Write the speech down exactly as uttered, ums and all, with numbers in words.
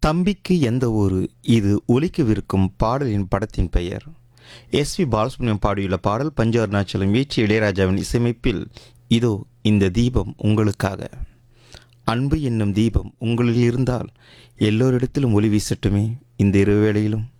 தம்பிக்கு எந்த ஊரு இது ஒலிக்கவிருக்கும் பாடலின் படத்தின் பெயர். எஸ் வி பாலசுப்ரமணியம் பாடியுள்ள பாடல் பஞ்சு அருணாச்சலம் வீச்சு இளையராஜாவின் இசையமைப்பில். இதோ இந்த தீபம் உங்களுக்காக. அன்பு என்னும் தீபம் உங்களில் இருந்தால் எல்லோரிடத்திலும் ஒளி வீசட்டுமே இந்த இரவு வேளையிலும்.